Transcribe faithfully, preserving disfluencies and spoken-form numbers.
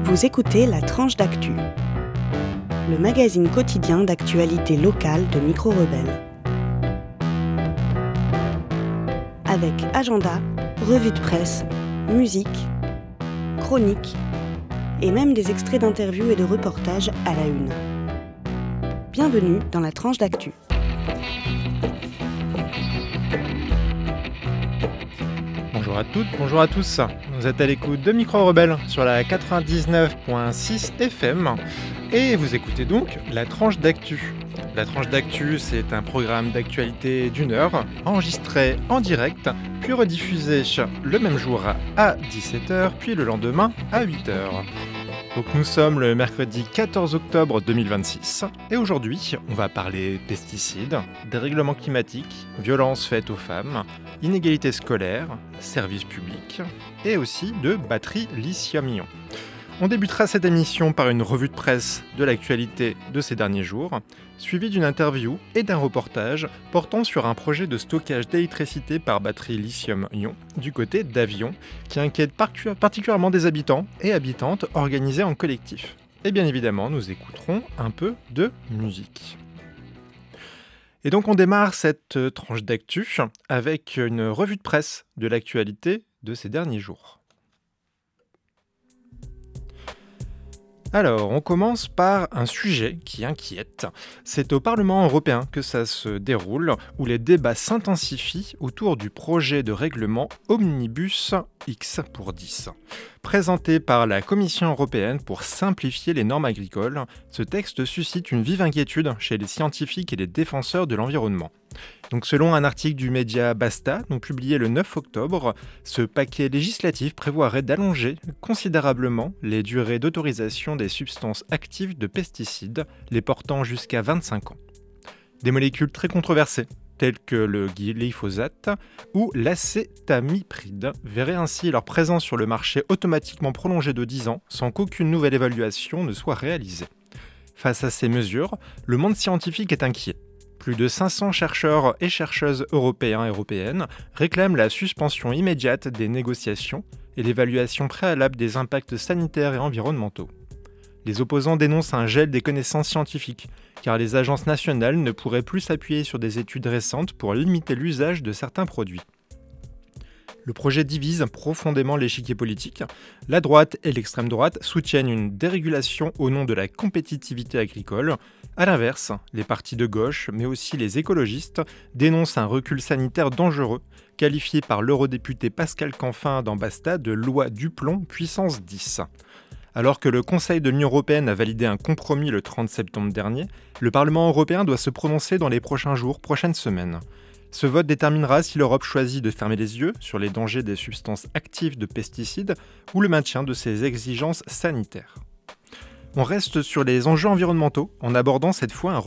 Vous écoutez La Tranche d'Actu, le magazine quotidien d'actualité locale de Micro Rebelle. Avec agenda, revue de presse, musique, chronique et même des extraits d'interviews et de reportages à la une. Bienvenue dans La Tranche d'Actu. Bonjour à toutes, bonjour à tous. Vous êtes à l'écoute de Micro Rebelle sur la quatre-vingt-dix-neuf virgule six F M et vous écoutez donc La Tranche d'Actu. La Tranche d'Actu, c'est un programme d'actualité d'une heure, enregistré en direct, puis rediffusé le même jour à dix-sept heures, puis le lendemain à huit heures. Donc nous sommes le mercredi quatorze octobre deux mille vingt-six et aujourd'hui on va parler pesticides, dérèglement climatique, violences faites aux femmes, inégalités scolaires, services publics et aussi de batteries lithium-ion. On débutera cette émission par une revue de presse de l'actualité de ces derniers jours, suivie d'une interview et d'un reportage portant sur un projet de stockage d'électricité par batterie lithium-ion du côté d'Avion, qui inquiète particulièrement des habitants et habitantes organisés en collectif. Et bien évidemment, nous écouterons un peu de musique. Et donc on démarre cette tranche d'actu avec une revue de presse de l'actualité de ces derniers jours. Alors, on commence par un sujet qui inquiète. C'est au Parlement européen que ça se déroule, où les débats s'intensifient autour du projet de règlement Omnibus X pour dix. Présenté par la Commission européenne pour simplifier les normes agricoles, ce texte suscite une vive inquiétude chez les scientifiques et les défenseurs de l'environnement. Donc selon un article du média Basta, donc publié le neuf octobre, ce paquet législatif prévoirait d'allonger considérablement les durées d'autorisation des substances actives de pesticides, les portant jusqu'à vingt-cinq ans. Des molécules très controversées, telles que le glyphosate ou l'acétamipride, verraient ainsi leur présence sur le marché automatiquement prolongée de dix ans sans qu'aucune nouvelle évaluation ne soit réalisée. Face à ces mesures, le monde scientifique est inquiet. Plus de cinq cents chercheurs et chercheuses européens et européennes réclament la suspension immédiate des négociations et l'évaluation préalable des impacts sanitaires et environnementaux. Les opposants dénoncent un gel des connaissances scientifiques, car les agences nationales ne pourraient plus s'appuyer sur des études récentes pour limiter l'usage de certains produits. Le projet divise profondément l'échiquier politique. La droite et l'extrême droite soutiennent une dérégulation au nom de la compétitivité agricole. A l'inverse, les partis de gauche, mais aussi les écologistes, dénoncent un recul sanitaire dangereux, qualifié par l'eurodéputé Pascal Canfin dans Basta de loi Duplon puissance dix. Alors que le Conseil de l'Union européenne a validé un compromis le trente septembre dernier, le Parlement européen doit se prononcer dans les prochains jours, prochaines semaines. Ce vote déterminera si l'Europe choisit de fermer les yeux sur les dangers des substances actives de pesticides ou le maintien de ses exigences sanitaires. On reste sur les enjeux environnementaux en abordant cette fois un